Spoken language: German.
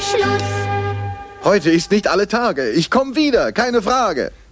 Schluss. Heute ist nicht alle Tage. Ich komme wieder, keine Frage.